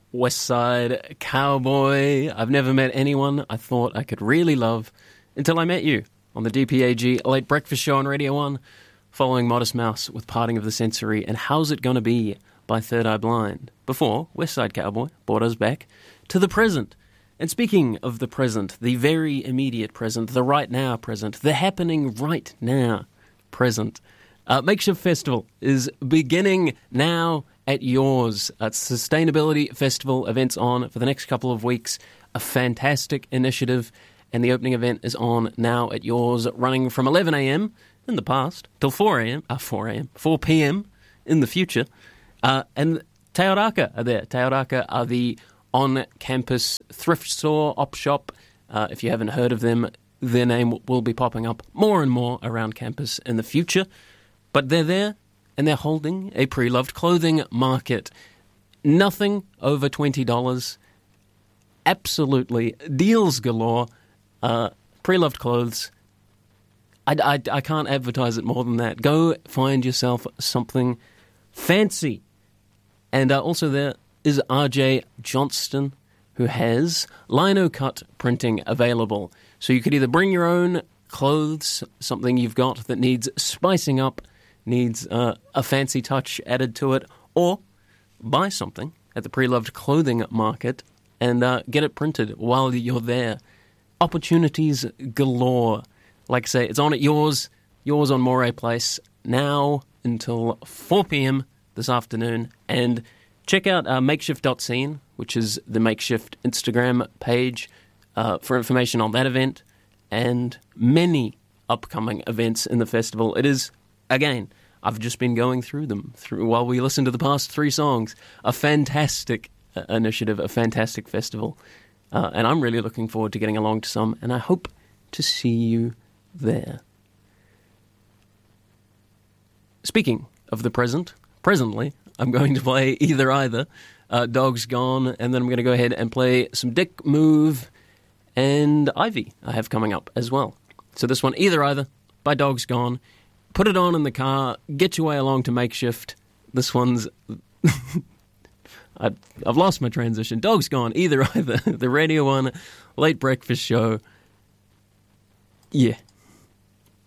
West Side Cowboy. I've never met anyone I thought I could really love until I met you on the DPAG Late Breakfast Show on Radio 1, following Modest Mouse with Parting of the Sensory and How's It Gonna Be by Third Eye Blind, before West Side Cowboy brought us back to the present. And speaking of the present, the very immediate present, the right now present, the happening right now present, Makeshift Festival is beginning now at yours. It's Sustainability Festival events on for the next couple of weeks. A fantastic initiative, and the opening event is on now at yours, running from 11 a.m. in the past till 4 p.m. in the future. And Te Oraka are there. Te Oraka are the on-campus thrift store, op shop. If you haven't heard of them, their name will be popping up more and more around campus in the future. But they're there, and they're holding a pre-loved clothing market. Nothing over $20. Absolutely deals galore. Pre-loved clothes. I can't advertise it more than that. Go find yourself something fancy. And also there is RJ Johnston, who has lino cut printing available. So you could either bring your own clothes, something you've got that needs spicing up, needs a fancy touch added to it, or buy something at the pre-loved clothing market and get it printed while you're there. Opportunities galore. Like I say, it's on at yours on Moray Place, now until 4 p.m. this afternoon. And check out makeshift.scene, which is the Makeshift Instagram page, for information on that event and many upcoming events in the festival. It is, again, I've just been going through them while we listen to the past 3 songs. A fantastic initiative, a fantastic festival. And I'm really looking forward to getting along to some, and I hope to see you there. Speaking of the presently, I'm going to play Either, Dog's Gone, and then I'm going to go ahead and play some Dick Move and Ivy I have coming up as well. So this one, Either by Dog's Gone. Put it on in the car, get your way along to Makeshift. This one's... I've lost my transition. Dog's Gone, Either, the Radio 1 Late Breakfast Show. Yeah.